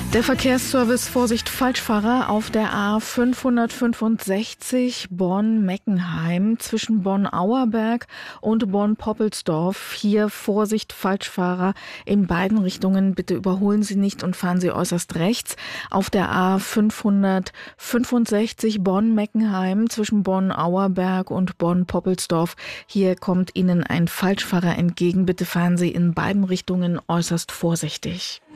Der Verkehrsservice Vorsicht Falschfahrer auf der A 565 Bonn-Meckenheim zwischen Bonn-Auerberg und Bonn-Poppelsdorf. Hier Vorsicht Falschfahrer in beiden Richtungen. Bitte überholen Sie nicht und fahren Sie äußerst rechts. Auf der A 565 Bonn-Meckenheim zwischen Bonn-Auerberg und Bonn-Poppelsdorf. Hier kommt Ihnen ein Falschfahrer entgegen. Bitte fahren Sie in beiden Richtungen äußerst vorsichtig.